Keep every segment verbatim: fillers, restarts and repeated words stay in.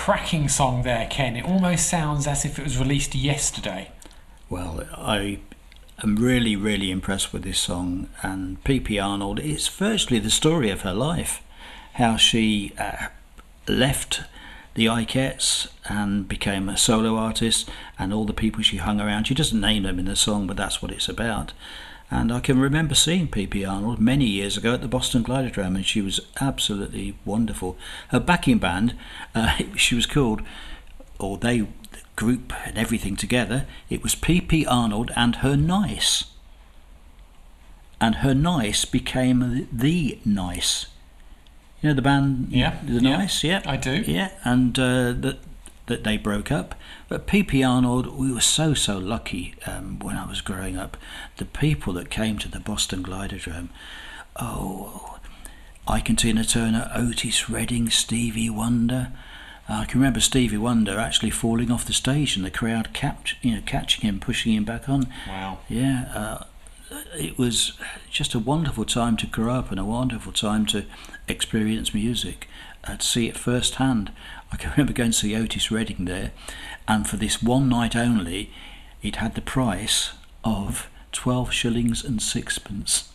cracking song there, Ken. It almost sounds as if it was released yesterday. Well, I am really, really impressed with this song. And P P Arnold, it's virtually the story of her life. How she uh, left the Ikettes and became a solo artist, and all the people she hung around. She doesn't name them in the song, but that's what it's about. And I can remember seeing P P Arnold many years ago at the Boston Glidodrome, and she was absolutely wonderful. Her backing band, uh, she was called, or they, the group and everything together, it was P P Arnold and Her Nice. And Her Nice became The Nice. You know the band, yeah, The yeah, Nice, yeah, I do, yeah, and uh, that that they broke up. But P P Arnold, we were so so lucky um, when I was growing up. The people that came to the Boston Glidodrome, oh, Ike and Tina Turner, Otis Redding, Stevie Wonder. I can remember Stevie Wonder actually falling off the stage and the crowd kept, you know, catching him, pushing him back on. Wow. Yeah. Uh, It was just a wonderful time to grow up and a wonderful time to experience music, uh, to see it firsthand. I can remember going to see Otis Redding there, and for this one night only, it had the price of twelve shillings and sixpence.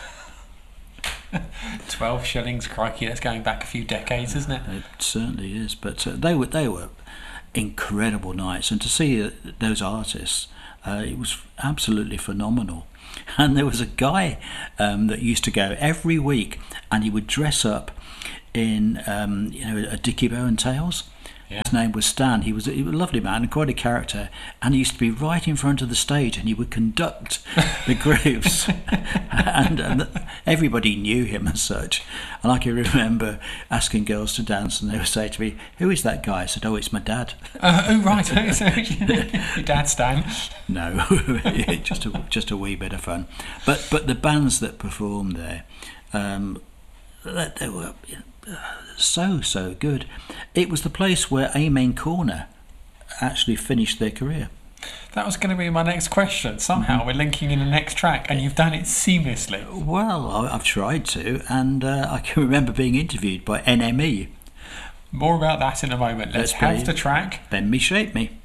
twelve shillings, crikey, that's going back a few decades, isn't it? It certainly is, but uh, they were they were incredible nights, and to see uh, those artists, uh, it was absolutely phenomenal. And there was a guy um, that used to go every week, and he would dress up in um, you know, a Dickie Bow and Tails. Yeah. His name was Stan. He was, a, he was a lovely man and quite a character, and he used to be right in front of the stage, and he would conduct the groups, and, and everybody knew him as such. And I can remember asking girls to dance, and they would say to me, "Who is that guy?" I said, "Oh, it's my dad." Uh, oh, right. Your dad, Stan? No, just a just a wee bit of fun. But but the bands that performed there, um, they, they were so so good. It was the place where Amen Corner actually finished their career. That was going to be my next question. Somehow mm-hmm. we're linking in the next track, and you've done it seamlessly. Well, I've tried to, and uh, I can remember being interviewed by N M E. More about that in a moment. Let's, Let's have the track. Bend Me, Shape Me.